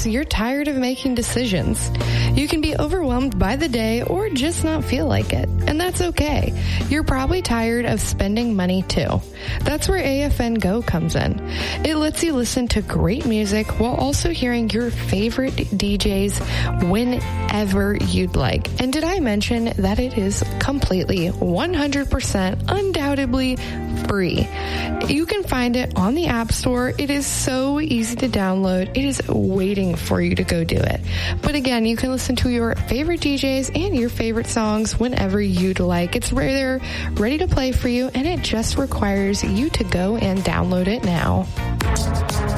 Perhaps you're tired of making decisions. You can be overwhelmed by the day or just not feel like it, and that's okay. You're probably tired of spending money too. That's where AFN Go comes in. It lets you listen to great music while also hearing your favorite DJs whenever you'd like. And did I mention that it is completely 100% undoubtedly free? You can find it on the App Store. It is so easy to download. It is waiting for you to go do it. But again, you can listen to your favorite DJs and your favorite songs whenever you'd like. It's there, ready to play for you, and it just requires you to go and download it now.